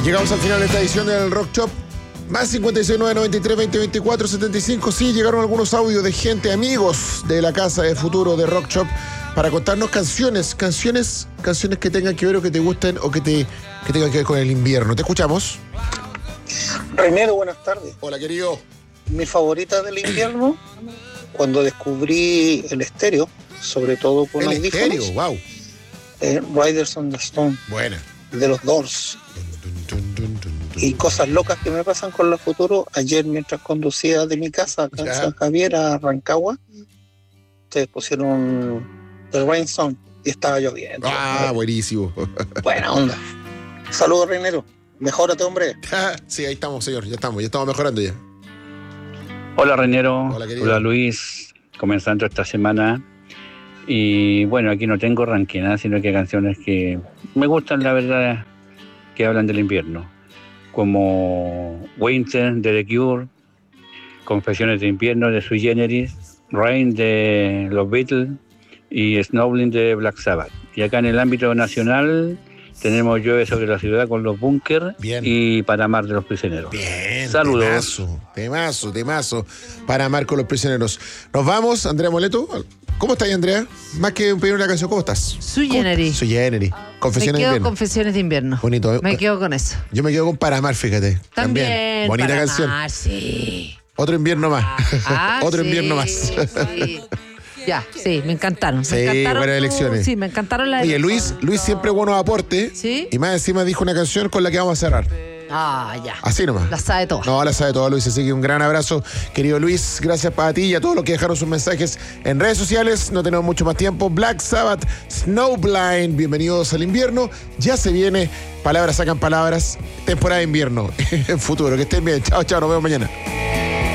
Llegamos al final de esta edición del Rock Shop. Más 56993202475. Sí, llegaron algunos audios de gente, amigos de la Casa de Futuro de Rock Shop, para contarnos canciones que tengan que ver o que te gusten o que tengan que ver con el invierno. ¿Te escuchamos? Reinero, buenas tardes. Hola, querido. Mi favorita del invierno, cuando descubrí el estéreo, sobre todo con El audífonos. estéreo, wow. Riders on the Storm, Buena. de los Doors. Y cosas locas que me pasan con la Futuro. Ayer, mientras conducía de mi casa acá en San Javier a Rancagua, ustedes pusieron The Rain Song y estaba lloviendo. Buenísimo. Buena onda. Saludos, Reinero. Mejórate, hombre. Sí, ahí estamos, señor. Ya estamos mejorando ya. Hola, Reinero. Hola, querido. Hola, Luis. Comenzando esta semana. Y bueno, aquí no tengo ranking, sino que canciones que me gustan, la verdad, que hablan del invierno. Como Winter de The Cure, Confesiones de Invierno de Sui Generis, Rain de los Beatles y Snowblind de Black Sabbath. Y acá en el ámbito nacional tenemos Llueve sobre la ciudad con los Bunkers y Para amar de los Prisioneros. Bien. Saludos. Temazo. Para amar con los prisioneros. Nos vamos, Andrea Moleto. ¿Cómo estás, Andrea? Más que pedir una canción, ¿cómo estás? Sui Generis. Confesiones de invierno. Confesiones de invierno. Bonito. Me quedo con eso. Yo me quedo con Para amar, fíjate. También. Bonita Para canción. amar, sí. Otro invierno más. Otro sí, invierno más. Sí. Ya, sí, me encantaron. Sí, buenas elecciones. Sí, me encantaron las Oye, elecciones. Luis siempre buenos aportes. ¿Sí? Y más encima dijo una canción con la que vamos a cerrar. Ya. Así nomás. La sabe toda. No, la sabe todo, Luis. Así que un gran abrazo, querido Luis. Gracias para ti y a todos los que dejaron sus mensajes en redes sociales. No tenemos mucho más tiempo. Black Sabbath, Snowblind. Bienvenidos al invierno. Ya se viene. Palabras sacan palabras. Temporada de invierno en futuro. Que estén bien. Chao. Nos vemos mañana.